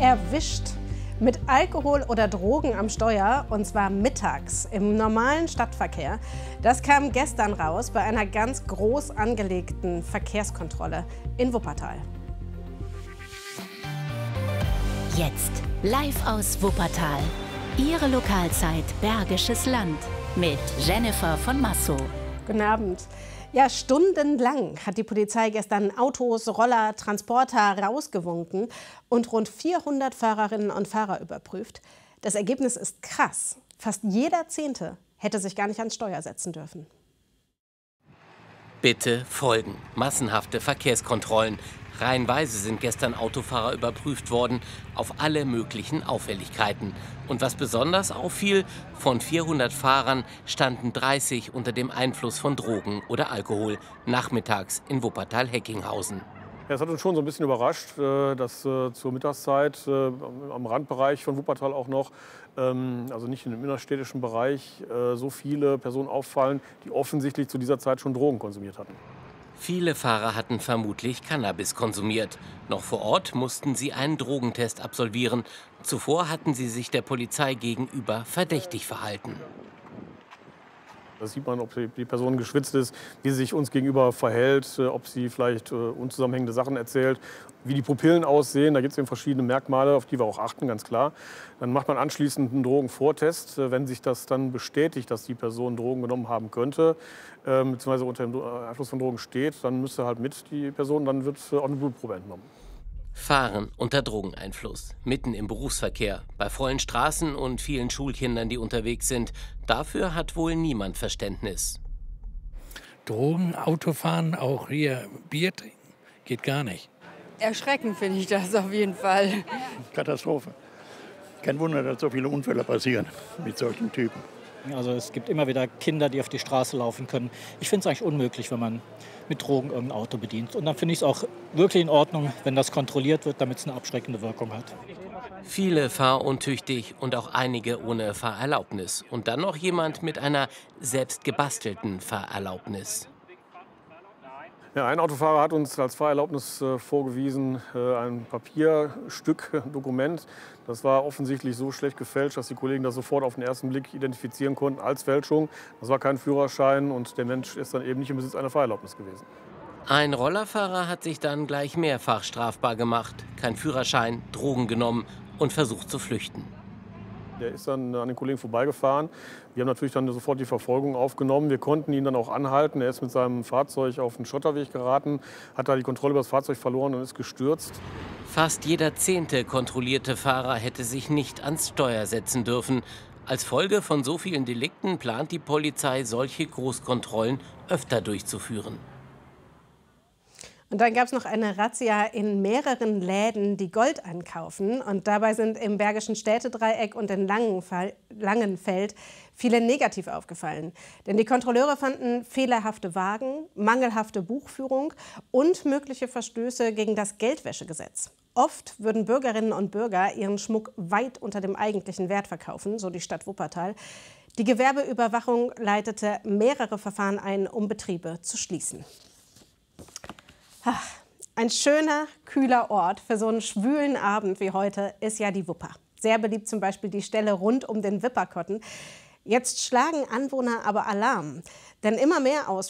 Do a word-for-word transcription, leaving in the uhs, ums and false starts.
Erwischt mit Alkohol oder Drogen am Steuer, und zwar mittags im normalen Stadtverkehr. Das kam gestern raus bei einer ganz groß angelegten Verkehrskontrolle in Wuppertal. Jetzt live aus Wuppertal. Ihre Lokalzeit Bergisches Land mit Jennifer von Massow. Guten Abend. Ja, stundenlang hat die Polizei gestern Autos, Roller, Transporter rausgewunken und rund vierhundert Fahrerinnen und Fahrer überprüft. Das Ergebnis ist krass. Fast jeder Zehnte hätte sich gar nicht ans Steuer setzen dürfen. Bitte folgen. Massenhafte Verkehrskontrollen. Reihenweise sind gestern Autofahrer überprüft worden auf alle möglichen Auffälligkeiten. Und was besonders auffiel, von vierhundert Fahrern standen dreißig unter dem Einfluss von Drogen oder Alkohol nachmittags in Wuppertal-Hecklinghausen. Ja, es hat uns schon so ein bisschen überrascht, dass zur Mittagszeit am Randbereich von Wuppertal auch noch, also nicht im innerstädtischen Bereich, so viele Personen auffallen, die offensichtlich zu dieser Zeit schon Drogen konsumiert hatten. Viele Fahrer hatten vermutlich Cannabis konsumiert. Noch vor Ort mussten sie einen Drogentest absolvieren. Zuvor hatten sie sich der Polizei gegenüber verdächtig verhalten. Da sieht man, ob die Person geschwitzt ist, wie sie sich uns gegenüber verhält, ob sie vielleicht unzusammenhängende Sachen erzählt, wie die Pupillen aussehen. Da gibt es eben verschiedene Merkmale, auf die wir auch achten, ganz klar. Dann macht man anschließend einen Drogenvortest. Wenn sich das dann bestätigt, dass die Person Drogen genommen haben könnte, äh, beziehungsweise unter dem Einfluss von Drogen steht, dann müsste halt mit die Person, dann wird auch eine Blutprobe entnommen. Fahren unter Drogeneinfluss, mitten im Berufsverkehr, bei vollen Straßen und vielen Schulkindern, die unterwegs sind. Dafür hat wohl niemand Verständnis. Drogen, Autofahren, auch hier Bier trinken, geht gar nicht. Erschreckend finde ich das auf jeden Fall. Katastrophe. Kein Wunder, dass so viele Unfälle passieren mit solchen Typen. Also es gibt immer wieder Kinder, die auf die Straße laufen können. Ich finde es eigentlich unmöglich, wenn man mit Drogen irgendein Auto bedient. Und dann finde ich es auch wirklich in Ordnung, wenn das kontrolliert wird, damit es eine abschreckende Wirkung hat. Viele fahruntüchtig und auch einige ohne Fahrerlaubnis. Und dann noch jemand mit einer selbst gebastelten Fahrerlaubnis. Ja, ein Autofahrer hat uns als Fahrerlaubnis äh, vorgewiesen, äh, ein Papierstück, ein Dokument. Das war offensichtlich so schlecht gefälscht, dass die Kollegen das sofort auf den ersten Blick identifizieren konnten als Fälschung. Das war kein Führerschein und der Mensch ist dann eben nicht im Besitz einer Fahrerlaubnis gewesen. Ein Rollerfahrer hat sich dann gleich mehrfach strafbar gemacht. Kein Führerschein, Drogen genommen und versucht zu flüchten. Der ist dann an den Kollegen vorbeigefahren. Wir haben natürlich dann sofort die Verfolgung aufgenommen. Wir konnten ihn dann auch anhalten. Er ist mit seinem Fahrzeug auf den Schotterweg geraten, hat da die Kontrolle über das Fahrzeug verloren und ist gestürzt. Fast jeder zehnte kontrollierte Fahrer hätte sich nicht ans Steuer setzen dürfen. Als Folge von so vielen Delikten plant die Polizei, solche Großkontrollen öfter durchzuführen. Und dann gab es noch eine Razzia in mehreren Läden, die Gold einkaufen. Und dabei sind im Bergischen Städtedreieck und in Langenfeld viele negativ aufgefallen. Denn die Kontrolleure fanden fehlerhafte Wagen, mangelhafte Buchführung und mögliche Verstöße gegen das Geldwäschegesetz. Oft würden Bürgerinnen und Bürger ihren Schmuck weit unter dem eigentlichen Wert verkaufen, so die Stadt Wuppertal. Die Gewerbeüberwachung leitete mehrere Verfahren ein, um Betriebe zu schließen. Ach, ein schöner, kühler Ort für so einen schwülen Abend wie heute ist ja die Wupper. Sehr beliebt zum Beispiel die Stelle rund um den Wipperkotten. Jetzt schlagen Anwohner aber Alarm, denn immer mehr Ausflüge